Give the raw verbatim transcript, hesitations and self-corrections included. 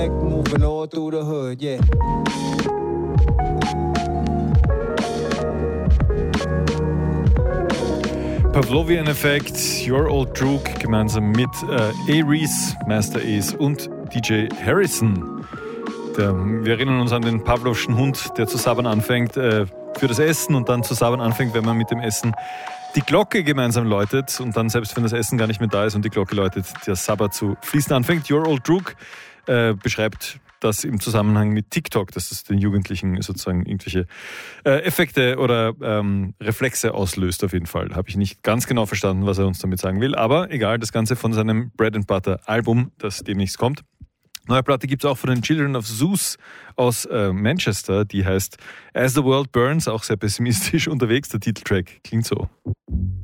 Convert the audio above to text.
Moving all through the hood, yeah. Pavlovian-Effekt, Your Old Droog, gemeinsam mit äh, Aries, Master Ace und D J Harrison. Der, wir erinnern uns an den Pavlovschen Hund, der zu sabbern anfängt äh, für das Essen und dann zu sabbern anfängt, wenn man mit dem Essen die Glocke gemeinsam läutet und dann, selbst wenn das Essen gar nicht mehr da ist und die Glocke läutet, der Sabber zu fließen anfängt. Your Old Droog äh, beschreibt das im Zusammenhang mit TikTok, dass das den Jugendlichen sozusagen irgendwelche äh, Effekte oder ähm, Reflexe auslöst auf jeden Fall. Habe ich nicht ganz genau verstanden, was er uns damit sagen will, aber egal, das Ganze von seinem Bread and Butter Album, das demnächst kommt. Neue Platte gibt es auch von den Children of Zeus aus äh, Manchester, die heißt As the World Burns, auch sehr pessimistisch unterwegs. Der Titeltrack klingt so.